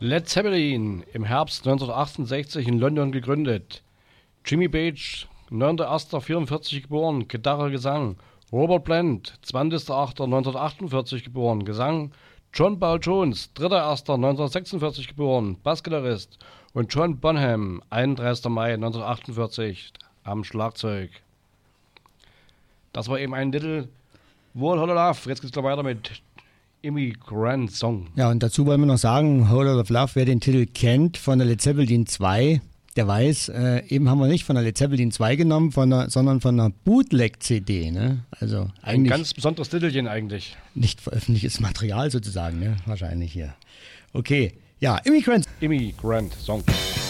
Led Zeppelin, im Herbst 1968 in London gegründet. Jimmy Page, 9.1.44 geboren, Gitarre, Gesang. Robert Plant, 20.08.1948 geboren, Gesang. John Paul Jones, 3.1.1946 geboren, Bassgitarrist. Und John Bonham, 31. Mai 1948, am Schlagzeug. Das war eben ein Little Whole Lotta Love. Jetzt geht's gleich weiter mit Immigrant Song. Ja, und dazu wollen wir noch sagen, Whole Lotta of Love, wer den Titel kennt von der Led Zeppelin 2, der weiß, eben haben wir nicht von der Led Zeppelin 2 genommen, sondern von einer Bootleg-CD. Ne? Also ein ganz besonderes Titelchen eigentlich. Nicht veröffentlichtes Material sozusagen, ne? Wahrscheinlich hier. Okay, ja, Immigrant Song.